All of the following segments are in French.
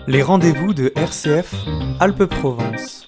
Les rendez-vous de RCF Alpes-Provence.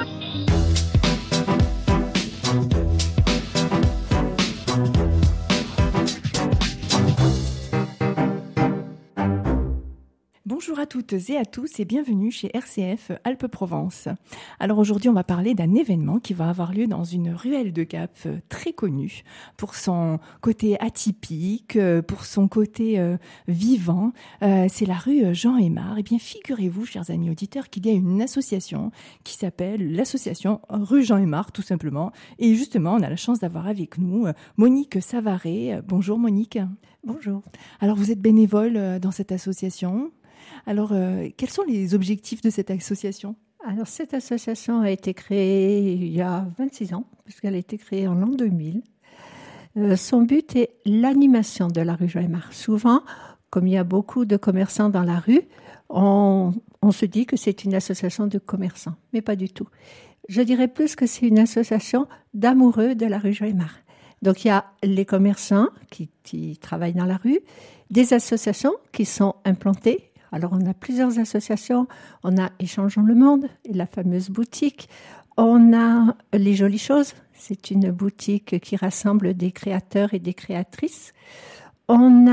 Bonjour à toutes et à tous et bienvenue chez RCF Alpes-Provence. Alors aujourd'hui on va parler d'un événement qui va avoir lieu dans une ruelle de Gap très connue pour son côté atypique, pour son côté vivant. C'est la rue Jean-Aymar. Et bien figurez-vous, chers amis auditeurs, qu'il y a une association qui s'appelle l'association rue Jean-Aymar tout simplement. Et justement on a la chance d'avoir avec nous Monique Savaret. Bonjour Monique. Bonjour. Alors vous êtes bénévole dans cette association. Alors, quels sont les objectifs de cette association ? Alors, cette association a été créée il y a 26 ans, puisqu'elle a été créée en l'an 2000. Son but est l'animation de la rue Jean-Aymar. Souvent, comme il y a beaucoup de commerçants dans la rue, on se dit que c'est une association de commerçants, mais pas du tout. Je dirais plus que c'est une association d'amoureux de la rue Jean-Aymar. Donc, il y a les commerçants qui travaillent dans la rue, des associations qui sont implantées. Alors, on a plusieurs associations. On a Échangeons le Monde, la fameuse boutique. On a Les Jolies Choses. C'est une boutique qui rassemble des créateurs et des créatrices. On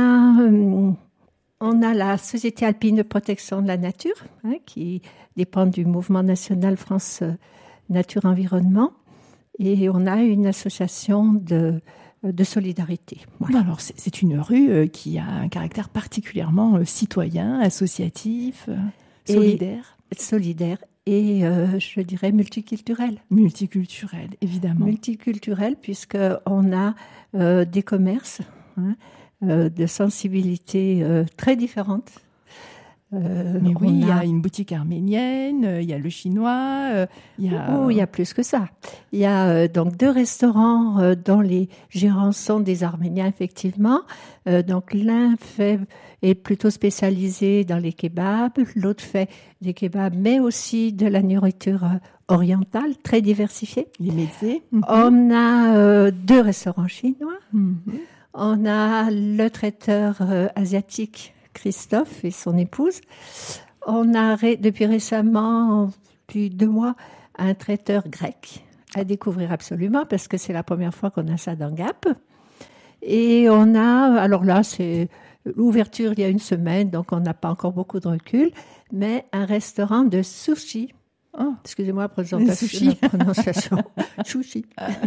a la Société alpine de protection de la nature, qui dépend du mouvement national France Nature Environnement. Et on a une association de solidarité. Voilà. Alors, c'est une rue qui a un caractère particulièrement citoyen, associatif, solidaire. Solidaire et, je dirais, multiculturel. Multiculturel, évidemment. Multiculturel, puisqu'on a des commerces de sensibilités très différentes. Mais oui, il y a une boutique arménienne, il y a le chinois, il y a... Oh, il y a plus que ça. Il y a donc 2 restaurants dont les gérants sont des Arméniens, effectivement. Donc l'un est plutôt spécialisé dans les kebabs, l'autre fait des kebabs, mais aussi de la nourriture orientale, très diversifiée. Les métiers. On a 2 restaurants chinois. On a le traiteur asiatique Christophe et son épouse. On a depuis récemment, depuis 2 mois, un traiteur grec à découvrir absolument parce que c'est la première fois qu'on a ça dans Gap. Et on a, alors là, c'est l'ouverture il y a 1 semaine, donc on n'a pas encore beaucoup de recul, mais un restaurant de sushi. Oh, excusez-moi la prononciation. Sushi.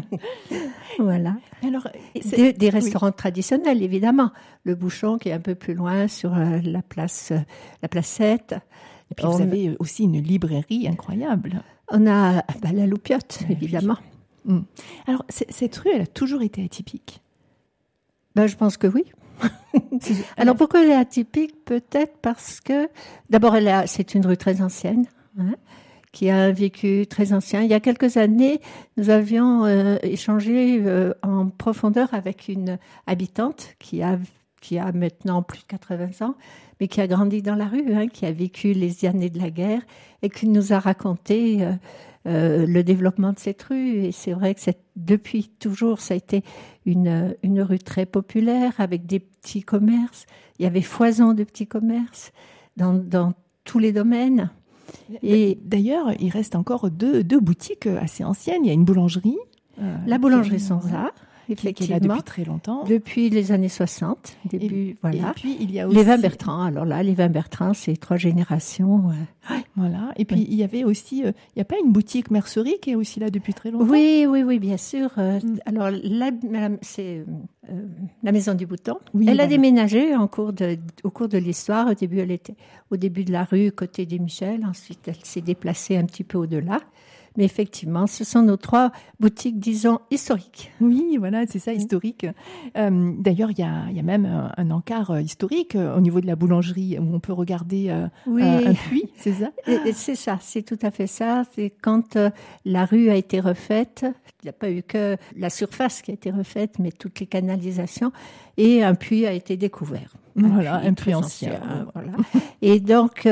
Voilà. Alors, des restaurants traditionnels, évidemment. Le Bouchon, qui est un peu plus loin sur la place 7. Et puis, vous avez aussi une librairie incroyable. On a la Loupiote, évidemment. Oui. Alors, cette rue, elle a toujours été atypique ? Je pense que oui. Alors, pourquoi elle est atypique ? Peut-être parce que, d'abord, c'est une rue très ancienne, qui a un vécu très ancien. Il y a quelques années, nous avions échangé en profondeur avec une habitante qui a maintenant plus de 80 ans, mais qui a grandi dans la rue, qui a vécu les années de la guerre et qui nous a raconté le développement de cette rue. Et c'est vrai que depuis toujours, ça a été une rue très populaire avec des petits commerces. Il y avait foison de petits commerces dans tous les domaines. Et d'ailleurs, il reste encore deux boutiques assez anciennes. Il y a une boulangerie. La boulangerie Sansa, effectivement. Qui est là depuis très longtemps. Depuis les années 60. Voilà. Et puis, il y a aussi... Les vins Bertrand. Alors là, les vins Bertrand, c'est 3 générations. Voilà. Et puis, il y avait aussi... il n'y a pas une boutique mercerie qui est aussi là depuis très longtemps ? Oui, bien sûr. Alors, c'est la Maison du Bouton. Oui, elle a déménagé au cours de l'histoire. Au début, elle était au début de la rue, côté des Michel. Ensuite, elle s'est déplacée un petit peu au-delà. Mais effectivement, ce sont nos 3 boutiques, disons, historiques. Oui, voilà, c'est ça, historique. D'ailleurs, il y a même un encart historique au niveau de la boulangerie où on peut regarder un puits, c'est ça ? C'est ça, c'est tout à fait ça. C'est quand la rue a été refaite, il n'y a pas eu que la surface qui a été refaite, mais toutes les canalisations, et un puits a été découvert. Voilà, un puits ancien. Voilà. Et donc,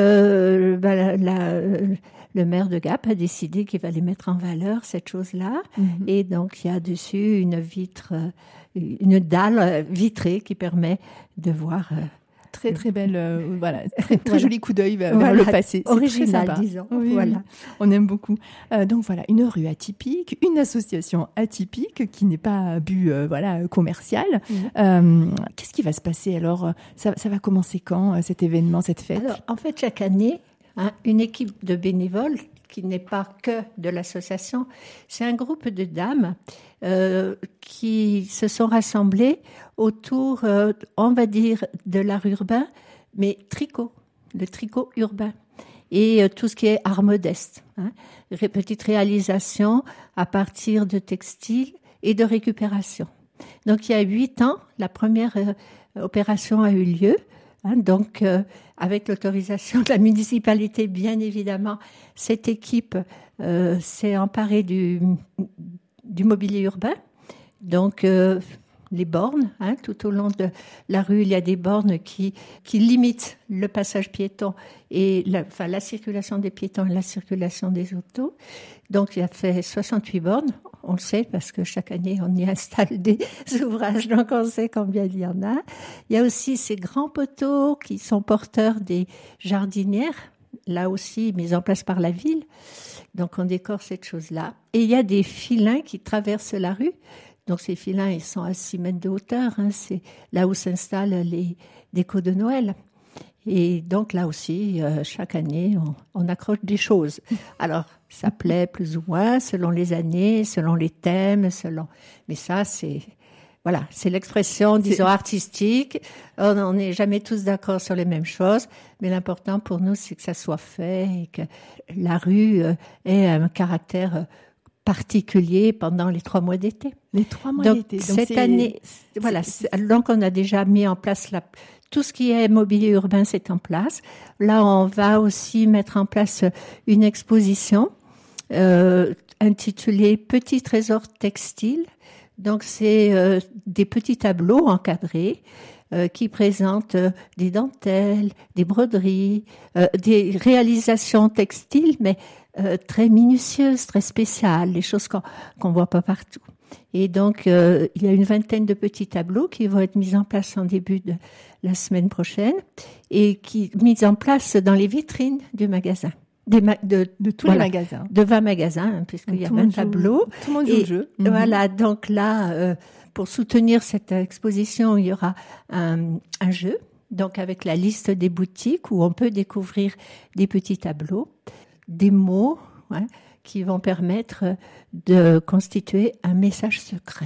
le maire de Gap a décidé qu'il fallait mettre en valeur cette chose-là. Et donc, il y a dessus une dalle vitrée qui permet de voir Très très belle, très Voilà. joli coup d'œil vers le passé. C'est original, très sympa. disons. Oui, Voilà. oui. On aime beaucoup. Donc voilà, une rue atypique, une association atypique qui n'est pas à but commercial. Qu'est-ce qui va se passer alors? Ça va commencer quand cet événement, cette fête? Alors, en fait, chaque année, une équipe de bénévoles qui n'est pas que de l'association, c'est un groupe de dames qui se sont rassemblées autour, on va dire, de l'art urbain, mais le tricot urbain. Et tout ce qui est art modeste. Petite réalisation à partir de textiles et de récupération. Donc, il y a 8 ans, la première opération a eu lieu. Donc, avec l'autorisation de la municipalité, bien évidemment, cette équipe s'est emparée du mobilier urbain. Donc, les bornes, tout au long de la rue, il y a des bornes qui limitent le passage piéton et la circulation des piétons et la circulation des autos. Donc, il y a fait 68 bornes. On le sait parce que chaque année, on y installe des ouvrages, donc on sait combien il y en a. Il y a aussi ces grands poteaux qui sont porteurs des jardinières, là aussi mis en place par la ville. Donc, on décore cette chose-là. Et il y a des filins qui traversent la rue. Donc, ces filins, ils sont à 6 mètres de hauteur. C'est là où s'installent les décos de Noël. Et donc, là aussi, chaque année, on accroche des choses. Alors, ça plaît plus ou moins selon les années, selon les thèmes, Mais ça, c'est l'expression, disons, artistique. On n'est jamais tous d'accord sur les mêmes choses. Mais l'important pour nous, c'est que ça soit fait et que la rue ait un caractère particulier pendant les 3 mois d'été. Les 3 mois donc, d'été. Donc, cette année, donc on a déjà mis en place tout ce qui est mobilier urbain, c'est en place. Là, on va aussi mettre en place une exposition intitulée Petit trésor textile. Donc, c'est des petits tableaux encadrés qui présentent des dentelles, des broderies, des réalisations textiles, mais très minutieuses, très spéciales, des choses qu'on voit pas partout. Et donc, il y a une vingtaine de petits tableaux qui vont être mis en place en début de la semaine prochaine et qui mis en place dans les vitrines du magasin. De tous les magasins. De 20 magasins, puisqu'il y a 20 tableaux. Tout le monde joue le jeu. Voilà, donc là, pour soutenir cette exposition, il y aura un jeu, donc avec la liste des boutiques où on peut découvrir des petits tableaux, des mots qui vont permettre de constituer un message secret.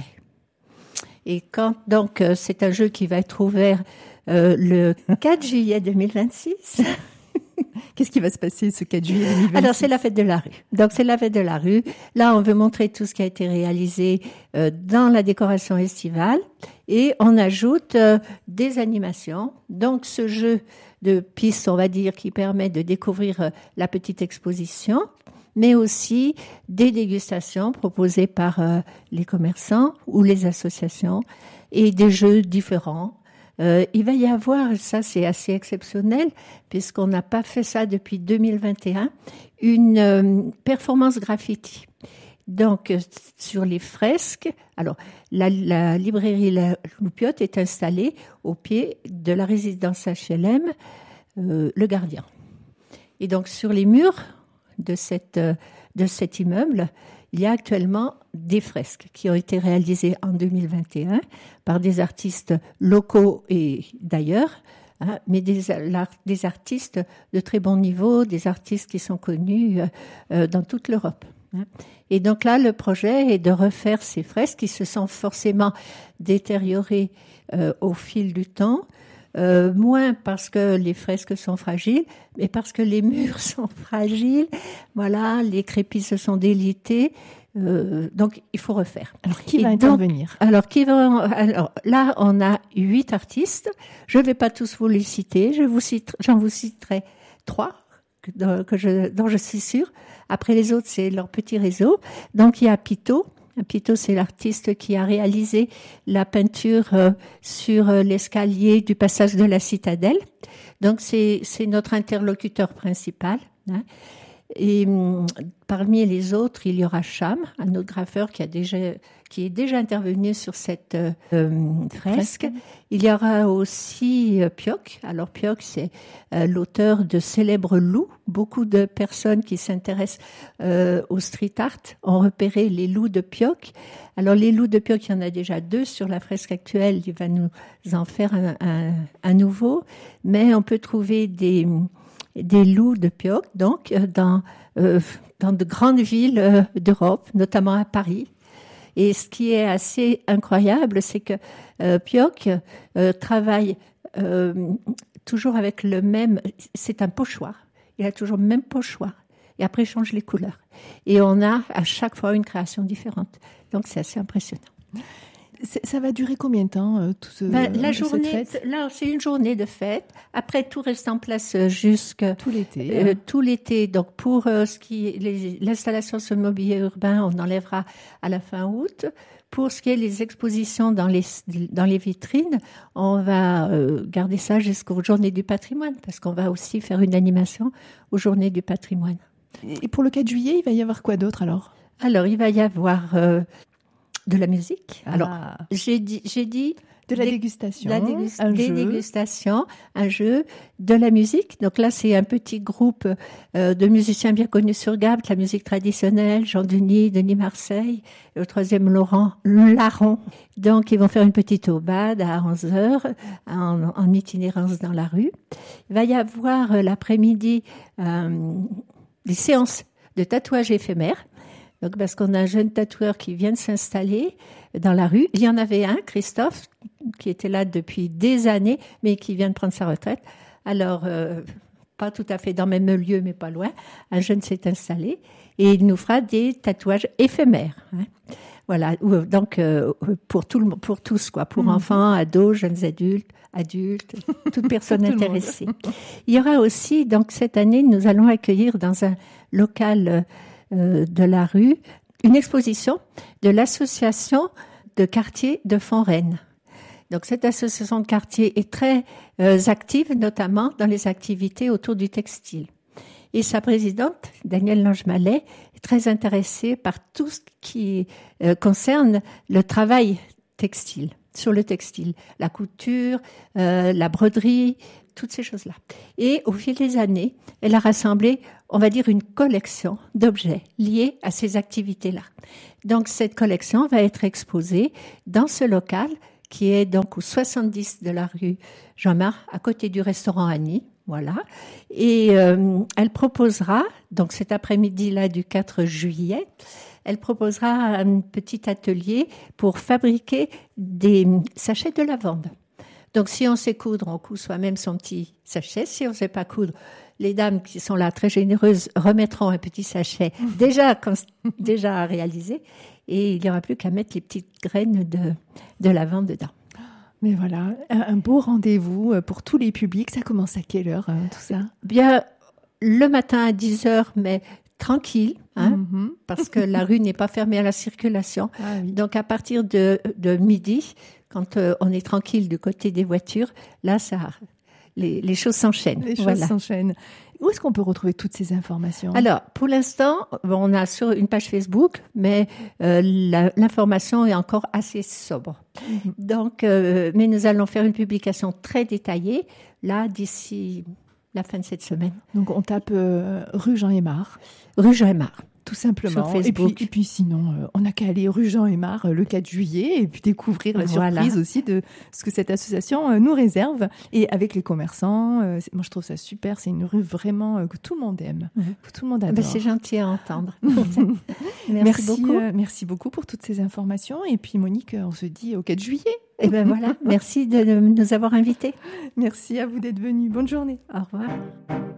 Et donc, c'est un jeu qui va être ouvert le 4 juillet 2026. Qu'est-ce qui va se passer ce 4 juillet 2026? Alors, c'est la fête de la rue. Donc, c'est la fête de la rue. Là, on veut montrer tout ce qui a été réalisé dans la décoration estivale. Et on ajoute des animations. Donc, ce jeu de pistes, on va dire, qui permet de découvrir la petite exposition, mais aussi des dégustations proposées par les commerçants ou les associations et des jeux différents. Il va y avoir, ça c'est assez exceptionnel, puisqu'on n'a pas fait ça depuis 2021, une performance graffiti. Donc, sur les fresques, alors la librairie La Loupiote est installée au pied de la résidence HLM, Le Gardien. Et donc, sur les murs de cet immeuble, il y a actuellement des fresques qui ont été réalisées en 2021 par des artistes locaux et d'ailleurs, mais des artistes de très bon niveau, des artistes qui sont connus dans toute l'Europe. Et donc là, le projet est de refaire ces fresques qui se sont forcément détériorées au fil du temps, moins parce que les fresques sont fragiles, mais parce que les murs sont fragiles. Voilà, les crépis se sont délités. Donc, il faut refaire. Alors, qui va intervenir? Alors, là, on a 8 artistes. Je ne vais pas tous vous les citer. J'en vous citerai 3 dont je suis sûre. Après les autres, c'est leur petit réseau. Donc, il y a Pito. Pito, c'est l'artiste qui a réalisé la peinture sur l'escalier du passage de la Citadelle. Donc, c'est notre interlocuteur principal. Et parmi les autres, il y aura Cham, un autre graffeur qui est déjà intervenu sur cette fresque. Il y aura aussi Pioch. Alors Pioch, c'est l'auteur de célèbres loups. Beaucoup de personnes qui s'intéressent au street art ont repéré les loups de Pioch. Alors les loups de Pioch, il y en a déjà 2 sur la fresque actuelle. Il va nous en faire un nouveau. Mais on peut trouver des loups de Pioch, donc dans de grandes villes d'Europe, notamment à Paris. Et ce qui est assez incroyable, c'est que Pioch travaille toujours avec le même. C'est un pochoir. Il a toujours le même pochoir. Et après, il change les couleurs. Et on a à chaque fois une création différente. Donc, c'est assez impressionnant. Ça va durer combien de temps, tout ce la journée, cette fête? Là, c'est une journée de fête. Après, tout reste en place jusqu'à tout l'été. Tout l'été. Donc, pour l'installation sur le mobilier urbain, on enlèvera à la fin août. Pour ce qui est les expositions dans les vitrines, on va garder ça jusqu'aux Journées du patrimoine, parce qu'on va aussi faire une animation aux Journées du patrimoine. Et pour le 4 juillet, il va y avoir quoi d'autre alors? Alors, il va y avoir de la musique. Alors, j'ai dit de la dégustation, des dégustations, un jeu, de la musique. Donc là, c'est un petit groupe de musiciens bien connus sur Gap, la musique traditionnelle, Jean Denis Marseille, et au 3e Laurent Larron. Donc, ils vont faire une petite aubade à 11h en itinérance dans la rue. Il va y avoir l'après-midi des séances de tatouage éphémère. Donc, parce qu'on a un jeune tatoueur qui vient de s'installer dans la rue. Il y en avait un, Christophe, qui était là depuis des années, mais qui vient de prendre sa retraite. Alors, pas tout à fait dans le même lieu, mais pas loin. Un jeune s'est installé et il nous fera des tatouages éphémères. Hein. Voilà, donc pour tous, quoi, pour enfants, ados, jeunes adultes, toute personne intéressée. Il y aura aussi, donc cette année, nous allons accueillir dans un local de la rue une exposition de l'association de quartier de Fontaine. Donc cette association de quartier est très active, notamment dans les activités autour du textile. Et sa présidente, Danielle Lange-Mallet, est très intéressée par tout ce qui concerne le travail textile, sur le textile, la couture, la broderie, toutes ces choses-là. Et au fil des années, elle a rassemblé, on va dire, une collection d'objets liés à ces activités-là. Donc cette collection va être exposée dans ce local qui est donc au 70 de la rue Jean-Marc, à côté du restaurant Annie. Voilà. Et elle proposera, donc cet après-midi-là du 4 juillet, elle proposera un petit atelier pour fabriquer des sachets de lavande. Donc si on sait coudre, on coud soi-même son petit sachet. Si on ne sait pas coudre, les dames qui sont là très généreuses remettront un petit sachet déjà réalisé. Et il n'y aura plus qu'à mettre les petites graines de lavande dedans. Mais voilà, un beau rendez-vous pour tous les publics. Ça commence à quelle heure, tout ça? Bien, le matin à 10h, mais tranquille, hein, parce que la rue n'est pas fermée à la circulation. Ah, oui. Donc, à partir de midi, quand on est tranquille du côté des voitures, là, les choses s'enchaînent. Les choses s'enchaînent. Où est-ce qu'on peut retrouver toutes ces informations? Alors, pour l'instant, on a sur une page Facebook, mais l'information est encore assez sobre. Donc, mais nous allons faire une publication très détaillée, là, d'ici la fin de cette semaine. Donc, on tape rue Jean-Aimard. Rue Jean-Aimard. Tout simplement. Sur Facebook. Et puis sinon, on n'a qu'à aller rue Jean-Aimard le 4 juillet et puis découvrir la surprise aussi de ce que cette association nous réserve. Et avec les commerçants, moi je trouve ça super. C'est une rue vraiment que tout le monde aime, que tout le monde adore. C'est gentil à entendre. Merci beaucoup. Merci beaucoup pour toutes ces informations. Et puis Monique, on se dit au 4 juillet. Et ben voilà, merci de nous avoir invités. Merci à vous d'être venus. Bonne journée. Au revoir.